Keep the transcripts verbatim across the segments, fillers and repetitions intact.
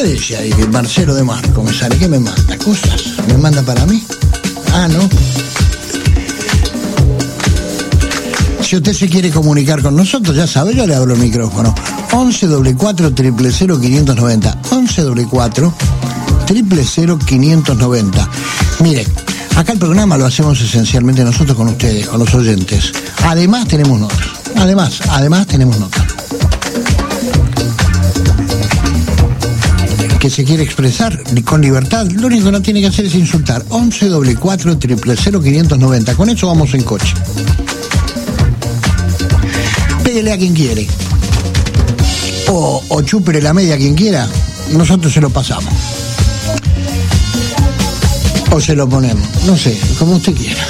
¿Qué decía ahí? Marcelo de Marco me sale. ¿Qué me manda? ¿Cosas? ¿Me manda para mí? Ah, ¿no? Si usted se quiere comunicar con nosotros, ya sabe, yo le abro el micrófono. once doble cuatro triple cero quinientos noventa. once doble cuatro triple cero quinientos noventa. Mire, acá el programa lo hacemos esencialmente nosotros con ustedes, con los oyentes. Además tenemos notas. Además, además tenemos notas. Que se quiere expresar con libertad, lo único que no tiene que hacer es insultar. once doble cuatro triple cero quinientos noventa. Con eso vamos en coche. Pégale a quien quiere. O, o chúpere la media a quien quiera. Nosotros se lo pasamos. O se lo ponemos. No sé, como usted quiera.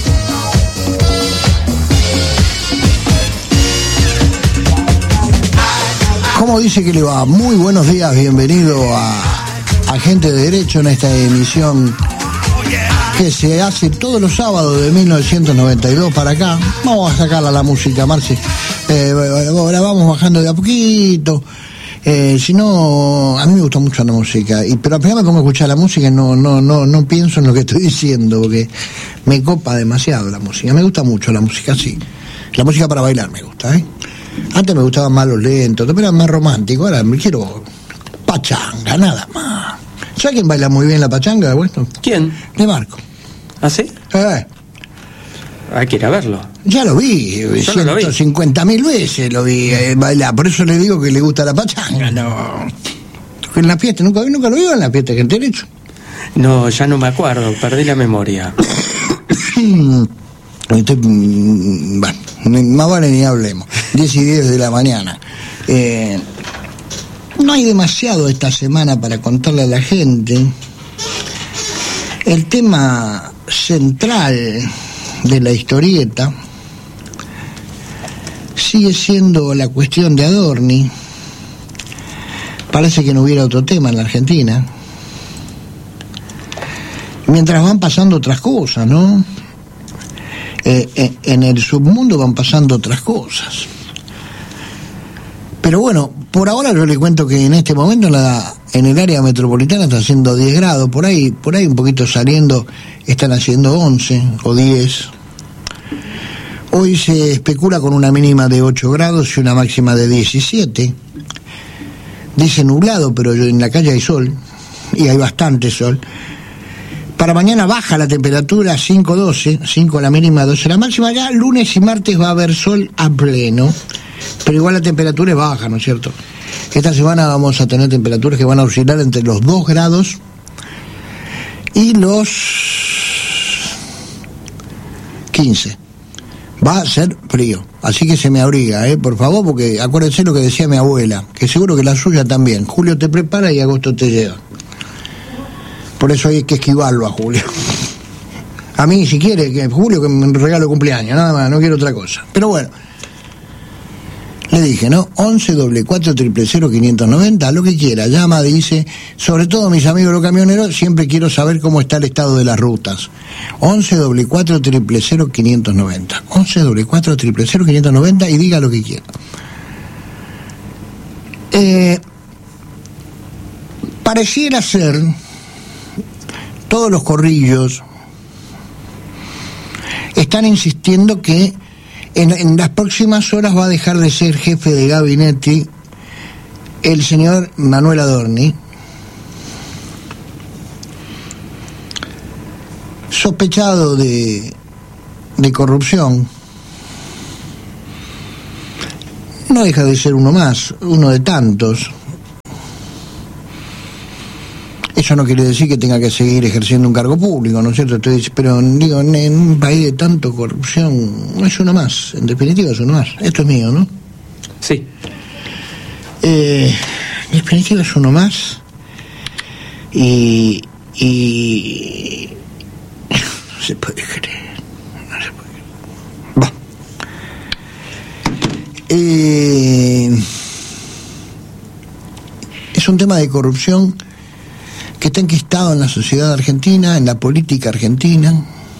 ¿Cómo dice que le va? Muy buenos días, bienvenido a Agente de Derecho en esta emisión que se hace todos los sábados de mil novecientos noventa y dos para acá. Vamos a sacarla la música, Marce. Eh, ahora vamos bajando de a poquito. Eh, si no, a mí me gusta mucho la música, y, pero al final me pongo a escuchar la música y no, no, no, no pienso en lo que estoy diciendo, porque me copa demasiado la música. Me gusta mucho la música, sí. La música para bailar me gusta, ¿eh? Antes me gustaban más los lentos, pero era más romántico. Ahora me quiero pachanga, nada más. ¿Sabes quién baila muy bien la pachanga de vuestro? ¿Quién? De Marco. ¿Ah, sí? Eh. Hay que ir a verlo. Ya lo vi, ciento cincuenta mil veces lo vi eh, bailar. Por eso le digo que le gusta la pachanga. No. En la fiesta, nunca, nunca lo vio en la fiesta que te derecho. No, ya no me acuerdo, perdí la memoria. Este, bueno, más vale ni hablemos. diez y diez de la mañana. Eh, no hay demasiado esta semana para contarle a la gente. El tema central de la historieta sigue siendo la cuestión de Adorni. Parece que no hubiera otro tema en la Argentina. Mientras van pasando otras cosas, ¿no? Eh, eh, en el submundo van pasando otras cosas. Pero bueno, por ahora yo le cuento que en este momento en, la, en el área metropolitana está haciendo diez grados, por ahí, por ahí un poquito saliendo están haciendo once o diez. Hoy se especula con una mínima de ocho grados y una máxima de diecisiete. Dice nublado, pero en la calle hay sol, y hay bastante sol. Para mañana baja la temperatura a cinco doce, cinco la mínima, doce la máxima. Ya lunes y martes va a haber sol a pleno, pero igual la temperatura es baja, ¿no es cierto? Esta semana vamos a tener temperaturas que van a oscilar entre los dos grados y los quince. Va a ser frío, así que se me abriga, ¿eh? Por favor, porque acuérdense lo que decía mi abuela, que seguro que la suya también. Julio te prepara y agosto te lleva. Por eso hay que esquivarlo a Julio. A mí, si quiere, que Julio que me regalo cumpleaños, nada más, no quiero otra cosa. Pero bueno, le dije, ¿no? once doble cuatro triple cero quinientos noventa, lo que quiera, llama, dice, sobre todo mis amigos los camioneros, siempre quiero saber cómo está el estado de las rutas. once doble cuatro triple cero quinientos noventa. once doble cuatro triple cero quinientos noventa y diga lo que quiera. Eh, pareciera ser, todos los corrillos están insistiendo que en, en las próximas horas va a dejar de ser jefe de gabinete el señor Manuel Adorni, sospechado de, de corrupción. No deja de ser uno más, uno de tantos. Eso no quiere decir que tenga que seguir ejerciendo un cargo público, ¿no es cierto? Entonces, pero digo, en un país de tanto corrupción, no es uno más, en definitiva es uno más. Esto es mío, ¿no? Sí. Eh, en definitiva es uno más. Y... y... no se puede creer. No se puede creer. Va. Eh, es un tema de corrupción que está enquistado en la sociedad argentina, en la política argentina.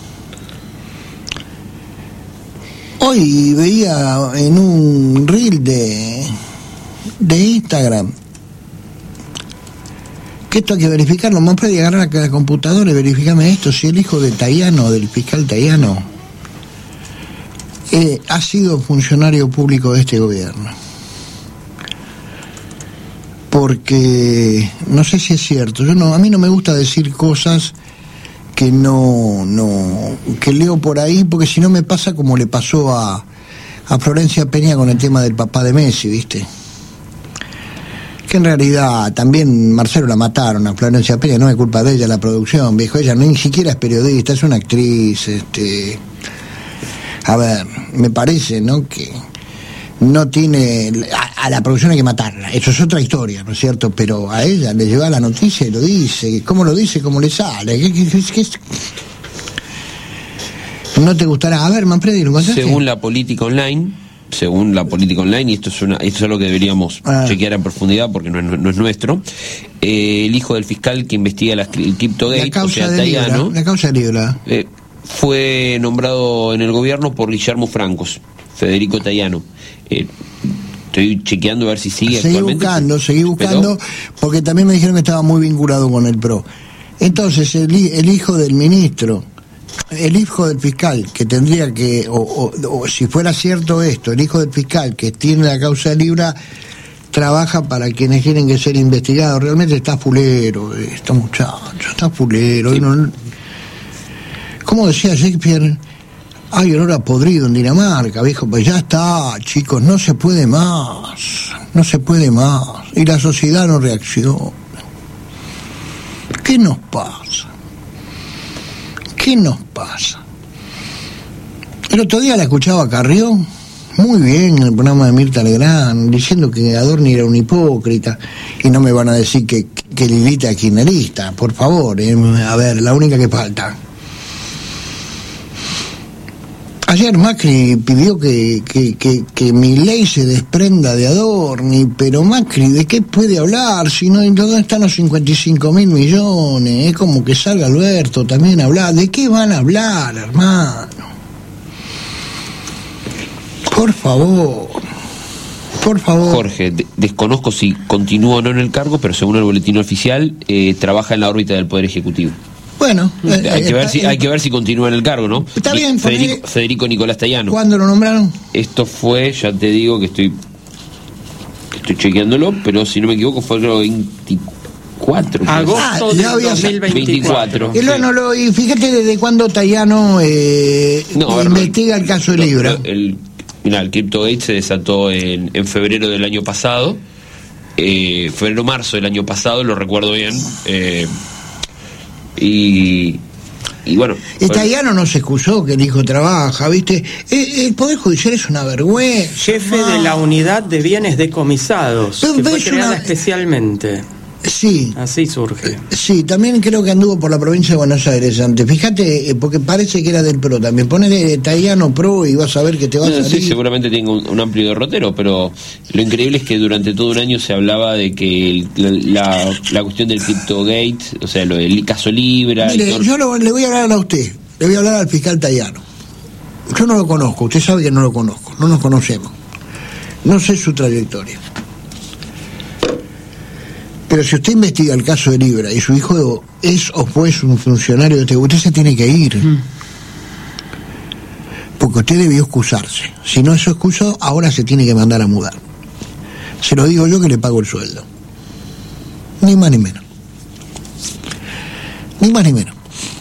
Hoy veía en un reel de, de Instagram que esto hay que verificarlo. Manfredi, agarrar a cada computadora y verificame esto, si el hijo de Tayano, del fiscal Tayano, eh, ha sido funcionario público de este gobierno. Porque no sé si es cierto, yo no, a mí no me gusta decir cosas que no, no, que leo por ahí, porque si no me pasa como le pasó a, a Florencia Peña con el tema del papá de Messi, ¿viste? Que en realidad también Marcelo la mataron a Florencia Peña, no es culpa de ella la producción, viejo, ella ni siquiera es periodista, es una actriz, este, a ver, me parece, ¿no?, que no tiene, a, a la producción hay que matarla, eso es otra historia, ¿no es cierto? Pero a ella le lleva la noticia y lo dice, ¿cómo lo dice? ¿Cómo le sale? ¿Qué, qué, qué, qué es? ¿No te gustará? A ver, Manfredi, ¿lo encontraste? Según la política online, según la política online, y esto es una, esto es algo que deberíamos ah. chequear en profundidad porque no es, no es nuestro, eh, el hijo del fiscal que investiga la, el CryptoGate, o sea, Tayano, Libra, la causa Libra, eh, fue nombrado en el gobierno por Guillermo Francos, Federico Tayano. Eh, estoy chequeando a ver si sigue seguí actualmente. buscando, seguí buscando, pero... porque también me dijeron que estaba muy vinculado con el P R O. Entonces, el, el hijo del ministro, el hijo del fiscal, que tendría que, o, o, o si fuera cierto esto, el hijo del fiscal que tiene la causa Libra, trabaja para quienes tienen que ser investigados. Realmente está fulero, este muchacho, está fulero. Sí. No, ¿cómo decía Shakespeare? Hay olor a podrido en Dinamarca, viejo, pues ya está, chicos, no se puede más, no se puede más, y la sociedad no reacciona. ¿Qué nos pasa? ¿Qué nos pasa? El otro día la escuchaba a Carrió, muy bien, en el programa de Mirta Legrand, diciendo que Adorni era un hipócrita, y no me van a decir que, que Lilita es kirchnerista, por favor, eh, a ver, la única que falta. Ayer Macri pidió que, que, que, que Milei se desprenda de Adorni, pero Macri, ¿de qué puede hablar? Si no, ¿dónde están los cincuenta y cinco mil millones? Es como que salga Alberto también a hablar. ¿De qué van a hablar, hermano? Por favor, por favor. Jorge, de- desconozco si continúa o no en el cargo, pero según el boletín oficial, eh, trabaja en la órbita del Poder Ejecutivo. Bueno, eh, hay, que ver está, si, hay que ver si continúa en el cargo, ¿no? Está bien, Federico, porque... Federico Nicolás Tayano. ¿Cuándo lo nombraron? Esto fue, ya te digo que estoy que estoy chequeándolo, pero si no me equivoco fue el veinticuatro. Agosto ah, del había... dos mil veinticuatro. Y, bueno, lo, y fíjate desde cuándo Tayano eh, no, ver, investiga el caso de no, Libra. No, el, mira, el CryptoGate se desató en, en febrero del año pasado, eh, febrero-marzo del año pasado, lo recuerdo bien, eh, y... Y bueno, el Tayano no se excusó que el hijo trabaja, ¿viste? El, el Poder Judicial es una vergüenza. Jefe ah. de la unidad de bienes decomisados, Pero que fue creada una... especialmente. Sí. Así surge. Sí, también creo que anduvo por la provincia de Buenos Aires antes. Fíjate, porque parece que era del P R O también. Ponele Tayano P R O y vas a ver que te va a salir. Sí, seguramente tenga un, un amplio derrotero, pero lo increíble es que durante todo un año se hablaba de que el, la, la cuestión del CryptoGate, o sea, lo del caso Libra... Mire, y todo... yo lo, le voy a hablar a usted, le voy a hablar al fiscal Tayano. Yo no lo conozco, usted sabe que no lo conozco, no nos conocemos. No sé su trayectoria. Pero si usted investiga el caso de Libra y su hijo es o fue un funcionario de este, usted se tiene que ir. Mm. Porque usted debió excusarse. Si no se excusó, ahora se tiene que mandar a mudar. Se lo digo yo que le pago el sueldo. Ni más ni menos. Ni más ni menos.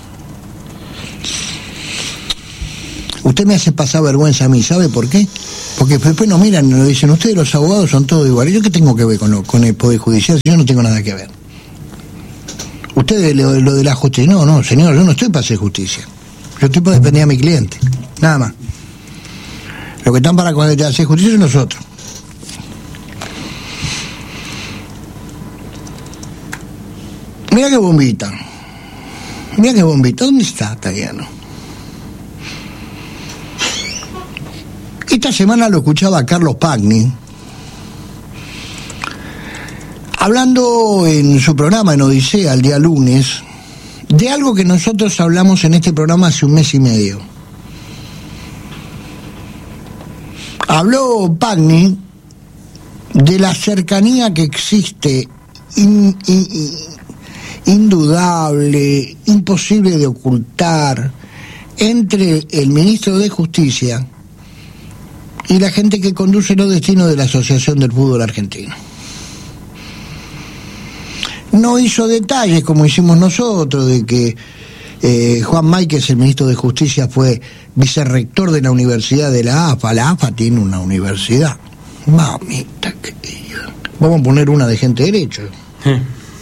Usted me hace pasar vergüenza a mí, ¿sabe por qué? Porque después nos miran y nos dicen, ustedes los abogados son todos iguales. ¿Yo qué tengo que ver con, lo, con el Poder Judicial? Yo no tengo nada que ver. Ustedes lo, lo de la justicia. No, no, señor, yo no estoy para hacer justicia. Yo estoy para defender a mi cliente. Nada más. Lo que están para hacer justicia son nosotros. Mira qué bombita. Mira qué bombita. ¿Dónde está Tayano? Esta semana lo escuchaba Carlos Pagni hablando en su programa en Odisea el día lunes de algo que nosotros hablamos en este programa hace un mes y medio. Habló Pagni de la cercanía que existe in, in, in, indudable, imposible de ocultar, entre el ministro de Justicia y la gente que conduce los destinos de la Asociación del Fútbol Argentino. No hizo detalles como hicimos nosotros, de que eh, Juan Máiquez, el ministro de Justicia, fue vicerrector de la Universidad de la A F A. La A F A tiene una universidad. Mamita querida. Vamos a poner una de gente de derecho. ¿Eh?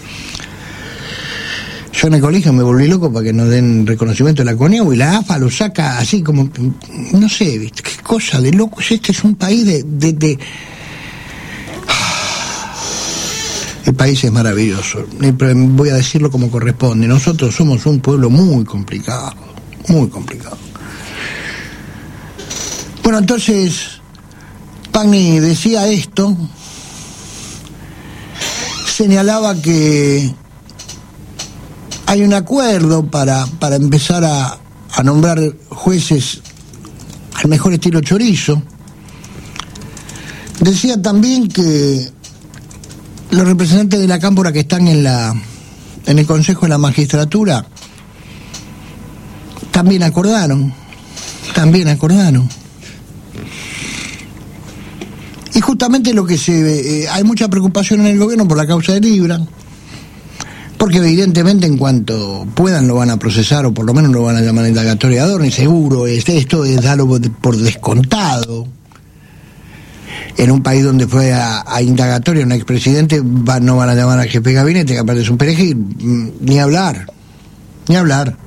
Yo en el colegio me volví loco para que nos den reconocimiento de la CONIAU, y la A F A lo saca así como, no sé, ¿viste? Qué cosa de locos. Este es un país de... de, de... El país es maravilloso, voy a decirlo como corresponde. Nosotros somos un pueblo muy complicado, muy complicado. Bueno, entonces Pagni decía esto, señalaba que hay un acuerdo para, para empezar a, a nombrar jueces al mejor estilo Chorizo. Decía también que los representantes de la Cámpora que están en la en el Consejo de la Magistratura también acordaron, también acordaron. Y justamente lo que se eh, hay mucha preocupación en el gobierno por la causa de Libra, porque evidentemente en cuanto puedan lo van a procesar, o por lo menos lo van a llamar indagatoria de Adorni, seguro. Este, esto es darlo por descontado. En un país donde fue a, a indagatoria un expresidente, va, no van a llamar al jefe de gabinete, que aparte es un perejil, ni hablar, ni hablar.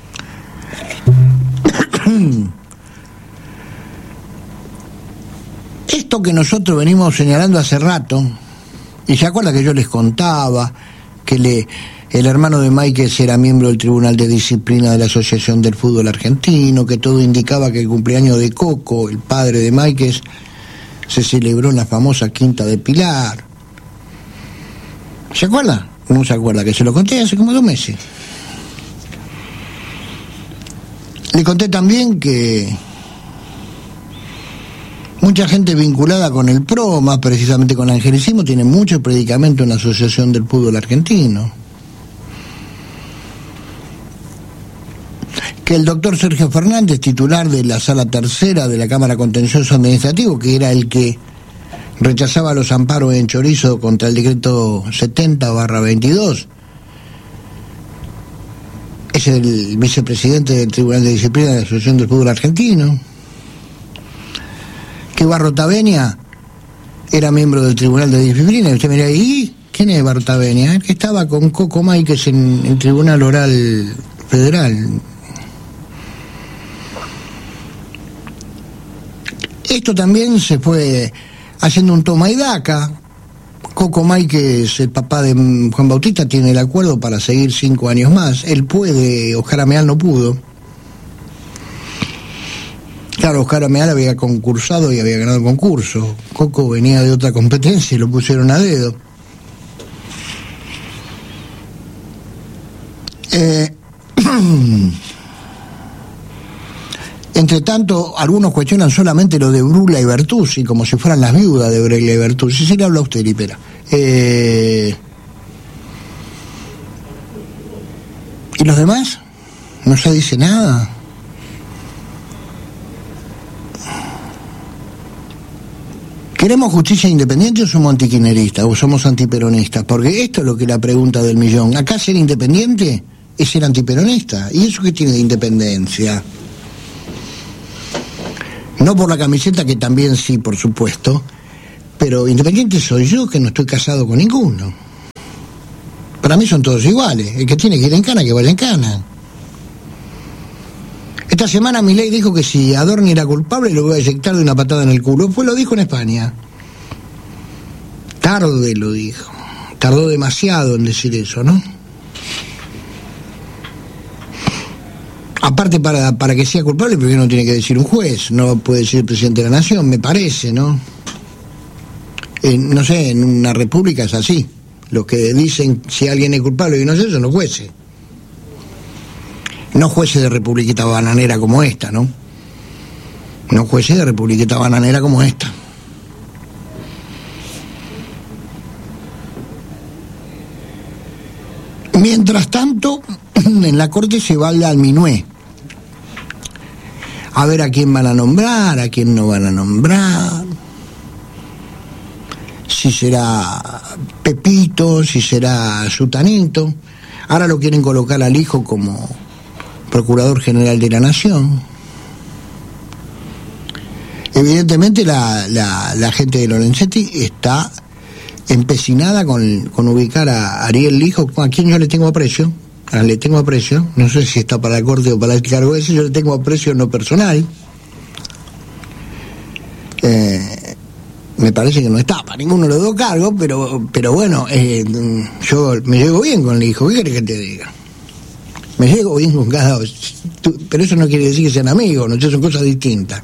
Esto que nosotros venimos señalando hace rato, y se acuerda que yo les contaba que le, el hermano de Máiquez era miembro del Tribunal de Disciplina de la Asociación del Fútbol Argentino, que todo indicaba que el cumpleaños de Coco, el padre de Máiquez, se celebró en la famosa Quinta de Pilar. ¿Se acuerda? No se acuerda, que se lo conté hace como dos meses. Le conté también que mucha gente vinculada con el PRO, más precisamente con el angelicismo, tiene mucho predicamento en la Asociación del Fútbol Argentino. Que el doctor Sergio Fernández, titular de la Sala Tercera de la Cámara Contencioso Administrativo, que era el que rechazaba los amparos en Chorizo contra el decreto setenta barra veintidós, es el vicepresidente del Tribunal de Disciplina de la Asociación del Fútbol Argentino. Que Barro Tavenia era miembro del Tribunal de Disciplina, y usted me dirá, ¿y quién es Barro Tavenia? El que estaba con Coco Máiquez en el Tribunal Oral Federal. Esto también se fue haciendo un toma y daca. Coco Máiquez, el papá de Juan Bautista, tiene el acuerdo para seguir cinco años más. Él puede, Oscar Ameal no pudo. Claro, Oscar Ameal había concursado y había ganado el concurso. Coco venía de otra competencia y lo pusieron a dedo. Eh... Entre tanto, algunos cuestionan solamente lo de Bruglia y Bertuzzi, como si fueran las viudas de Bruglia y Bertuzzi. Sí le habla a usted, Lipera. Eh... ¿Y los demás? ¿No se dice nada? ¿Queremos justicia independiente o somos antiquineristas o somos antiperonistas? Porque esto es lo que es la pregunta del millón. Acá ser independiente es ser antiperonista. ¿Y eso qué tiene de independencia? No por la camiseta, que también sí, por supuesto, pero independiente soy yo, que no estoy casado con ninguno. Para mí son todos iguales. El que tiene que ir en cana, que vaya en cana. Esta semana Milei dijo que si Adorni era culpable lo voy a eyectar de una patada en el culo. Pues lo dijo en España. Tarde lo dijo. Tardó demasiado en decir eso, ¿no? Aparte, para, para que sea culpable, porque no tiene que decir un juez, no puede decir el presidente de la nación, me parece, ¿no? Eh, no sé, en una república es así. Los que dicen si alguien es culpable y no sé, son los jueces. No jueces de republiquita bananera como esta, ¿no? No jueces de republiquita bananera como esta. Mientras tanto, en la corte se va al minué. A ver a quién van a nombrar, a quién no van a nombrar. Si será Pepito, si será Sutanito. Ahora lo quieren colocar al hijo como Procurador General de la Nación. Evidentemente la, la, la gente de Lorenzetti está empecinada con, con ubicar a Ariel Lijo, a quien yo le tengo aprecio, a, le tengo aprecio, no sé si está para la corte o para el cargo ese, yo le tengo aprecio no personal. Eh, me parece que no está para ninguno de los dos cargos, pero, pero bueno, eh, yo me llevo bien con el hijo, ¿qué querés que te diga? Me llevo bien con cada... Pero eso no quiere decir que sean amigos, ¿no? Son cosas distintas.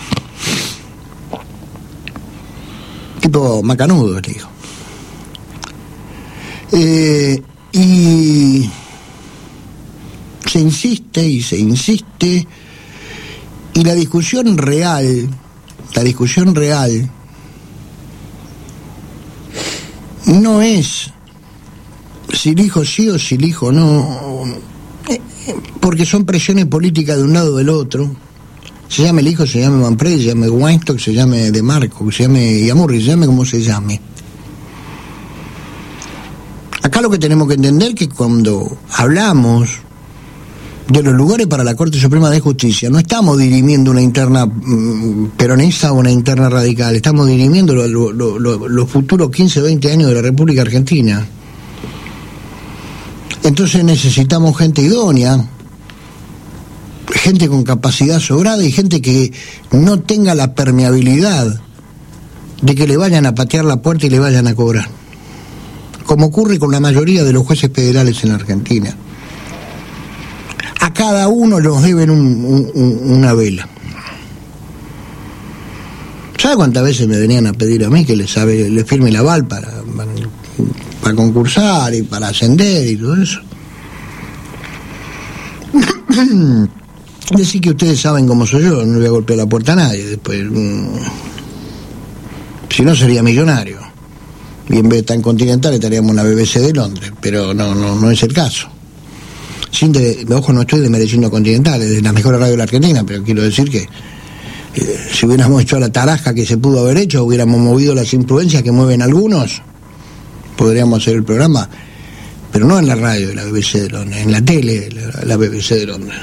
Tipo macanudo, te digo. Eh, y se insiste y se insiste, y la discusión real, la discusión real, no es si el hijo sí o si el hijo no, porque son presiones políticas de un lado o del otro. Se llame el hijo, se llame Manfredi, se llame Weinstock, se llame De Marco, se llame Iamurri, se llame como se llame. Acá lo que tenemos que entender es que cuando hablamos de los lugares para la Corte Suprema de Justicia, no estamos dirimiendo una interna mmm, peronista o una interna radical, estamos dirimiendo los lo, lo, lo, lo futuros quince, veinte años de la República Argentina. Entonces necesitamos gente idónea, gente con capacidad sobrada y gente que no tenga la permeabilidad de que le vayan a patear la puerta y le vayan a cobrar, como ocurre con la mayoría de los jueces federales en Argentina. A cada uno nos deben un, un, una vela. ¿Sabe cuántas veces me venían a pedir a mí que les, sabe, les firme el aval para, para, para concursar y para ascender y todo eso? Decir que ustedes saben cómo soy yo, no le voy a golpear la puerta a nadie. Después, mmm, si no sería millonario. Y en vez de estar en Continental estaríamos en la B B C de Londres, pero no, no, no es el caso. Sin de, ojo, no estoy desmereciendo Continental, es de la mejor radio de la Argentina, pero quiero decir que eh, si hubiéramos hecho la tarasca que se pudo haber hecho, hubiéramos movido las influencias que mueven algunos, podríamos hacer el programa, pero no en la radio de la B B C de Londres, en la tele la, la B B C de Londres.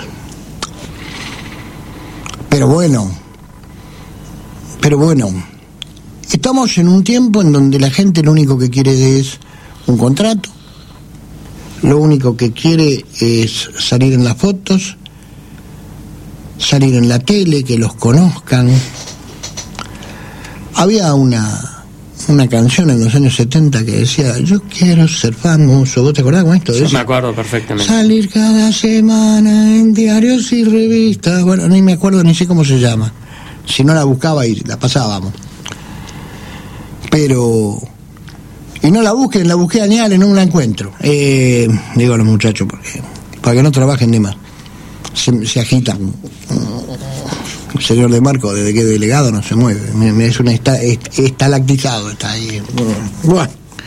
Pero bueno, pero bueno, estamos en un tiempo en donde la gente lo único que quiere es un contrato, lo único que quiere es salir en las fotos, salir en la tele, que los conozcan. Había una una canción en los años setenta que decía, yo quiero ser famoso. ¿Vos te acordás con esto? Yo me acuerdo perfectamente. Salir cada semana en diarios y revistas. Bueno, ni me acuerdo ni sé cómo se llama. Si no la buscaba y la pasábamos. Pero... Y no la busquen, la busqué a Añales, no la encuentro. Eh, digo a los muchachos, porque para que no trabajen ni más. Se, se agitan. El señor De Marco, desde que es delegado, no se mueve. Me, me es una está, est, estalactizado, está ahí. Bueno.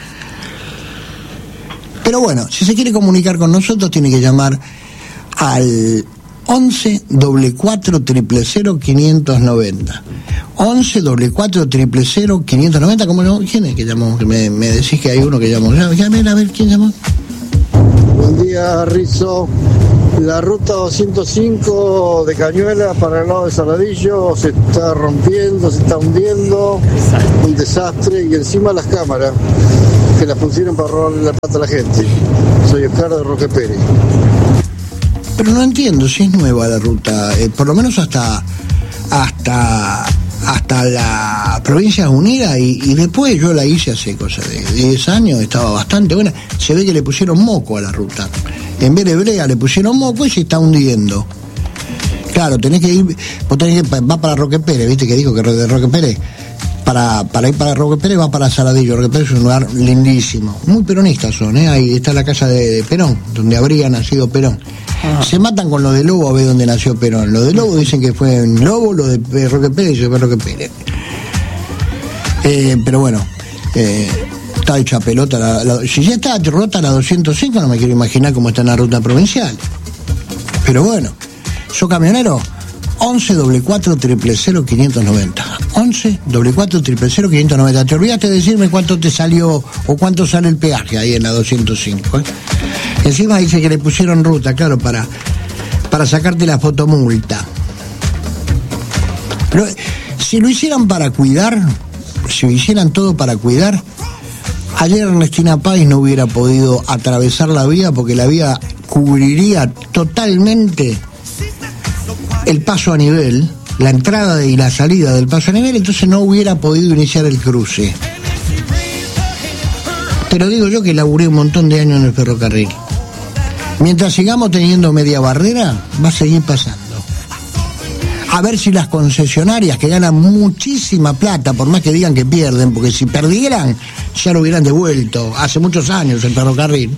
Pero bueno, si se quiere comunicar con nosotros, tiene que llamar al once doble cuatro triple cero quinientos noventa. once doble cuatro triple cero quinientos noventa. ¿Cómo no? ¿Quién es que llamó? Que me, me decís que hay uno que llamó. Llamen a ver quién llamó. Buen día, Rizzo. La ruta doscientos cinco de Cañuelas para el lado de Saladillo se está rompiendo, se está hundiendo. Un desastre. Y encima las cámaras que las pusieron para robarle la plata a la gente. Soy Oscar de Roque Pérez. Pero no entiendo si es nueva la ruta, eh, por lo menos hasta hasta hasta la Provincias Unidas, y, y después yo la hice hace cosa de diez años, estaba bastante buena. Se ve que le pusieron moco a la ruta, en vez de brea le pusieron moco y se está hundiendo. Claro, tenés que ir, vos tenés que, va para Roque Pérez, viste que dijo que de Roque Pérez, para, para ir para Roque Pérez va para Saladillo. Roque Pérez es un lugar lindísimo, muy peronistas son, ¿eh? Ahí está la casa de, de Perón, donde habría nacido Perón. Ah. Se matan con lo de Lobo a ver dónde nació Perón. Lo de Lobo dicen que fue en Lobo, lo de Roque Pérez dice que fue Roque Pérez. Eh, pero bueno, eh, está hecha pelota. La, la, si ya está rota la doscientos cinco, no me quiero imaginar cómo está en la ruta provincial. Pero bueno, ¿sos camionero? once doble cuatro triple cero quinientos noventa. once doble cuatro triple cero quinientos noventa. Te olvidaste de decirme cuánto te salió o cuánto sale el peaje ahí en la doscientos cinco. ¿eh? Encima dice que le pusieron ruta, claro, para, para sacarte la fotomulta. Pero si lo hicieran para cuidar, si lo hicieran todo para cuidar, ayer Ernestina Páez no hubiera podido atravesar la vía porque la vía cubriría totalmente el paso a nivel, la entrada y la salida del paso a nivel, entonces no hubiera podido iniciar el cruce. Pero digo yo que laburé un montón de años en el ferrocarril. Mientras sigamos teniendo media barrera, va a seguir pasando. A ver si las concesionarias, que ganan muchísima plata, por más que digan que pierden, porque si perdieran, ya lo hubieran devuelto hace muchos años el ferrocarril,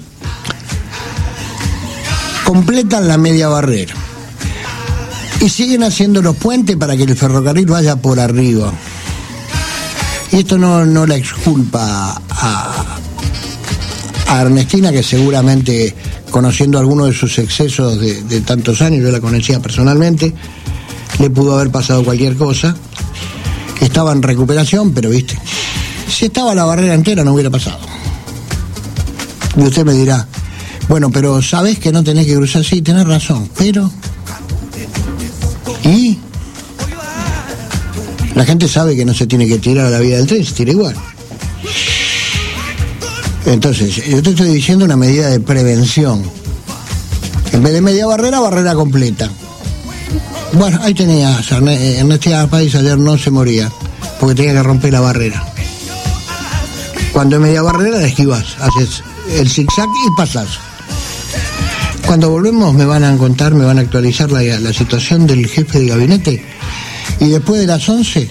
completan la media barrera y siguen haciendo los puentes para que el ferrocarril vaya por arriba. Y esto no, no la exculpa a, a Ernestina, que seguramente, conociendo algunos de sus excesos de, de tantos años, yo la conocía personalmente, le pudo haber pasado cualquier cosa. Estaba en recuperación, pero viste, si estaba la barrera entera no hubiera pasado. Y usted me dirá, bueno, pero sabes que no tenés que cruzar. Sí, tenés razón, pero... ¿Y? La gente sabe que no se tiene que tirar a la vía del tren, se tira igual. Entonces, yo te estoy diciendo una medida de prevención. En vez de media barrera, barrera completa. Bueno, ahí tenías, Ernestina Páez ayer no se moría, porque tenía que romper la barrera. Cuando en media barrera la esquivas, haces el zigzag y pasas. Cuando volvemos me van a contar, me van a actualizar la, la situación del jefe de gabinete. Y después de las once,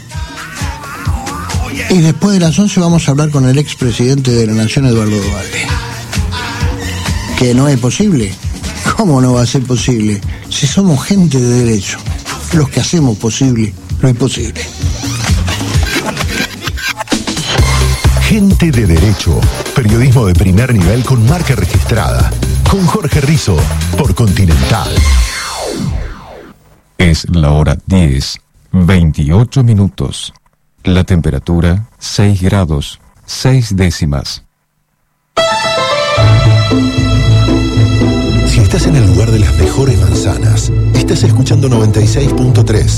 y después de las once vamos a hablar con el expresidente de la Nación, Eduardo Duhalde. Que no es posible. ¿Cómo no va a ser posible? Si somos gente de derecho, los que hacemos posible lo imposible. Gente de derecho, periodismo de primer nivel con marca registrada. Con Jorge Rizzo, por Continental. Es la hora diez, veintiocho minutos. La temperatura seis grados, seis décimas. Si estás en el lugar de las mejores manzanas, estás escuchando noventa y seis punto tres.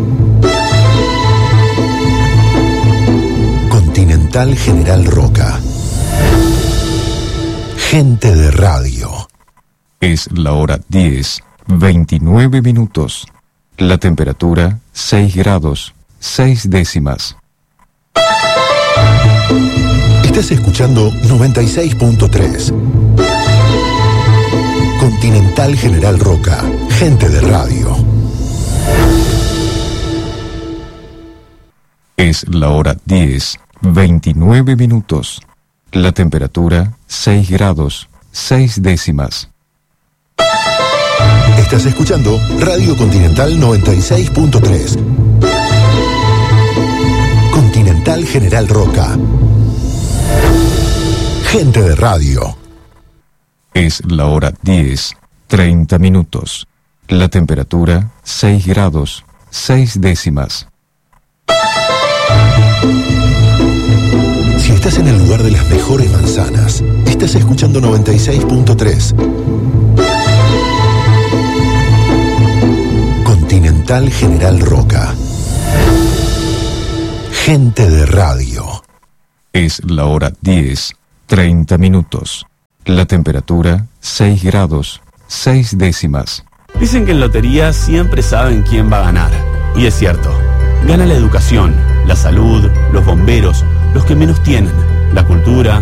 Continental General Roca. Gente de radio. Es la hora diez, veintinueve minutos. La temperatura seis grados, seis décimas. Estás escuchando noventa y seis punto tres. Continental General Roca. Gente de radio. Es la hora diez, veintinueve minutos. La temperatura seis grados, seis décimas. Estás escuchando Radio Continental noventa y seis punto tres. Continental General Roca. Gente de radio. Es la hora diez, treinta minutos. La temperatura seis grados, seis décimas. Si estás en el lugar de las mejores manzanas, estás escuchando noventa y seis punto tres. Continental General Roca. Gente de radio. Es la hora diez, treinta minutos. La temperatura seis grados, seis décimas. Dicen que en lotería siempre saben quién va a ganar. Y es cierto. Gana la educación, la salud, los bomberos, los que menos tienen, la cultura,